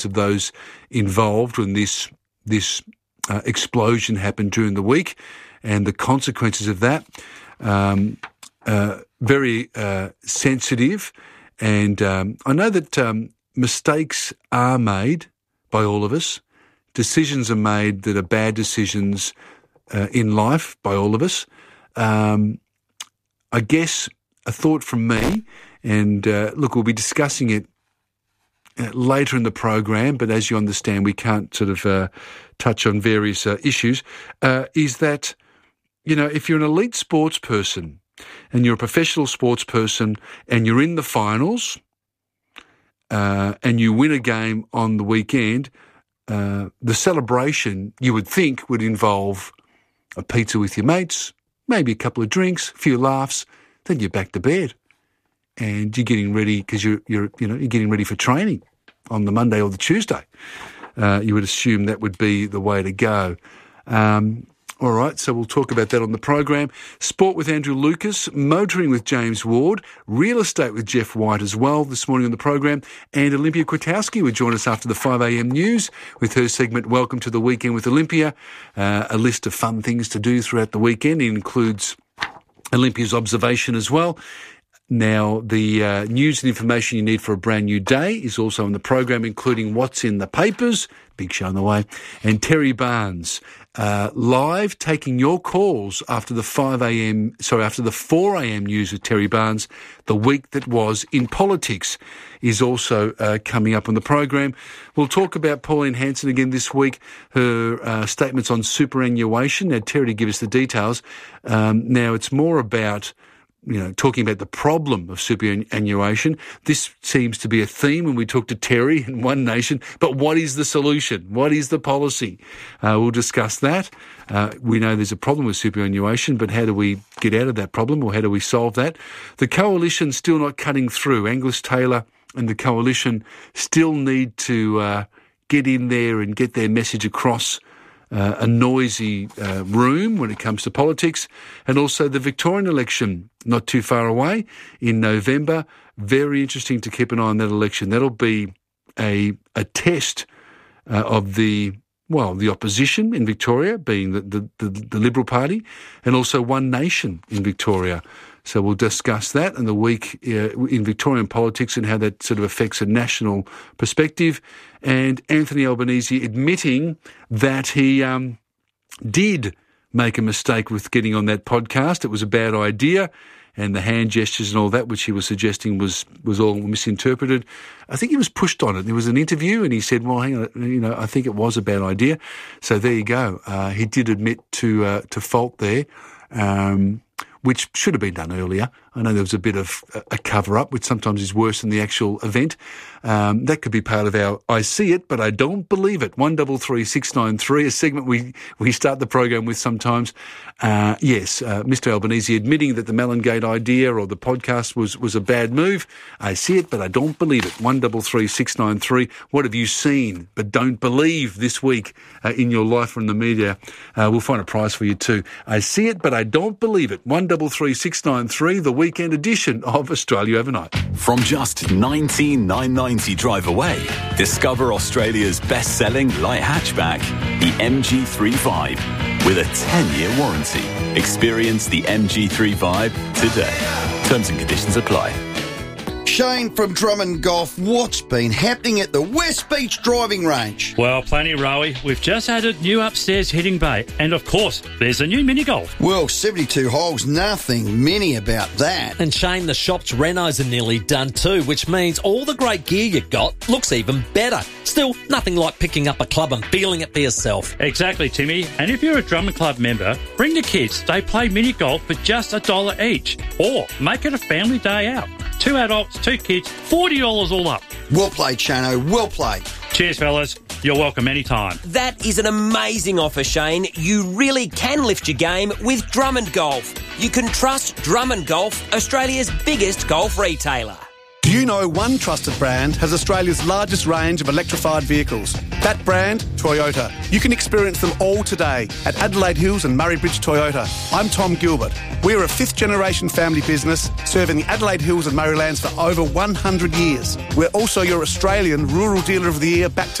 of those involved when this explosion happened during the week and the consequences of that. Very sensitive, and I know that mistakes are made by all of us. Decisions are made that are bad decisions in life by all of us. I guess a thought from me, and look, we'll be discussing it later in the program, but as you understand, we can't sort of touch on various issues, is that, you know, if you're an elite sports person and you're a professional sports person and you're in the finals and you win a game on the weekend, the celebration, you would think, would involve a pizza with your mates, maybe a couple of drinks, a few laughs, then you're back to bed. And you're getting ready because you're getting ready for training on the Monday or the Tuesday. You would assume that would be the way to go. All right, so we'll talk about that on the program. Sport with Andrew Lucas, motoring with James Ward, real estate with Jeff White as well this morning on the program. And Olympia Kwiatkowski would join us after the 5 a.m. news with her segment Welcome to the Weekend with Olympia. A list of fun things to do throughout the weekend. It includes Olympia's observation as well. Now, the news and information you need for a brand new day is also on the program, including what's in the papers, big show on the way, and Terry Barnes live taking your calls after the 4 a.m. news with Terry Barnes. The week that was in politics is also coming up on the program. We'll talk about Pauline Hanson again this week, her statements on superannuation. Now, Terry to give us the details. Now, it's more about talking about the problem of superannuation. This seems to be a theme when we talk to Terry in One Nation. But what is the solution? What is the policy? We'll discuss that. We know there's a problem with superannuation, but how do we get out of that problem, or how do we solve that? The coalition still not cutting through. Angus Taylor and the coalition still need to get in there and get their message across. A noisy room when it comes to politics, and also the Victorian election not too far away in November. Very interesting to keep an eye on that election. That'll be a test of the opposition in Victoria, being the Liberal Party, and also One Nation in Victoria. So we'll discuss that and the week in Victorian politics and how that sort of affects a national perspective. And Anthony Albanese admitting that he did make a mistake with getting on that podcast. It was a bad idea, and the hand gestures and all that, which he was suggesting was all misinterpreted. I think he was pushed on it. There was an interview and he said, well, hang on, I think it was a bad idea. So there you go. He did admit to fault there. Which should have been done earlier. I know there was a bit of a cover-up, which sometimes is worse than the actual event. That could be part of our I see it, but I don't believe it. 133693, a segment we start the program with sometimes. Yes, Mr. Albanese admitting that the Mellongate idea or the podcast was a bad move. I see it, but I don't believe it. 133693. What have you seen but don't believe this week in your life or in the media? We'll find a prize for you too. I see it, but I don't believe it. 133693, the weekend edition of Australia Overnight. From just $19,990 drive away, discover Australia's best-selling light hatchback, the MG35, with a 10-year warranty. Experience the MG35 today. Terms and conditions apply. Shane from Drummond Golf, what's been happening at the West Beach driving range? Well, plenty, Rowie. We've just added new upstairs hitting bay. And, of course, there's a new mini golf. Well, 72 holes, nothing mini about that. And, Shane, the shop's renos are nearly done too, which means all the great gear you got looks even better. Still, nothing like picking up a club and feeling it for yourself. Exactly, Timmy. And if you're a Drummond Club member, bring the kids. They play mini golf for just $1 each. Or make it a family day out. 2 adults, 2 kids, $40 all up. Well played, Shano. Well played. Cheers, fellas. You're welcome anytime. That is an amazing offer, Shane. You really can lift your game with Drummond Golf. You can trust Drummond Golf, Australia's biggest golf retailer. Do you know one trusted brand has Australia's largest range of electrified vehicles? That brand, Toyota. You can experience them all today at Adelaide Hills and Murray Bridge Toyota. I'm Tom Gilbert. We're a fifth-generation family business serving the Adelaide Hills and Murraylands for over 100 years. We're also your Australian Rural Dealer of the Year back to